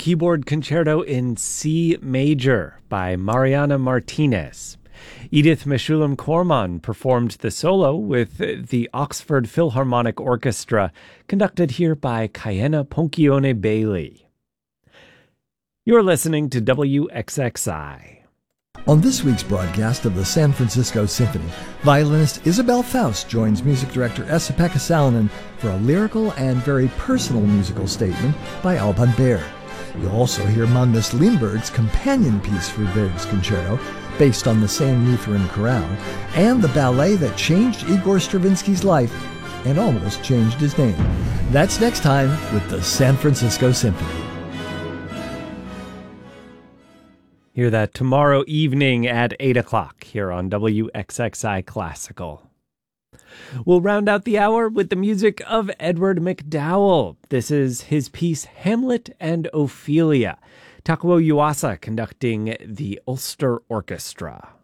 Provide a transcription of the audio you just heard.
Keyboard Concerto in C Major by Mariana Martinez. Edith Meshulam Corman performed the solo with the Oxford Philharmonic Orchestra, conducted here by Kaena Ponchione Bailey. You're listening to WXXI. On this week's broadcast of the San Francisco Symphony, violinist Isabel Faust joins music director Esa-Pekka Salonen for a lyrical and very personal musical statement by Alban Berg. You'll also hear Magnus Lindberg's companion piece for Berg's concerto, based on the same Lutheran chorale, and the ballet that changed Igor Stravinsky's life and almost changed his name. That's next time with the San Francisco Symphony. Hear that tomorrow evening at 8 o'clock here on WXXI Classical. We'll round out the hour with the music of Edward McDowell. This is his piece Hamlet and Ophelia. Takuo Yuasa conducting the Ulster Orchestra.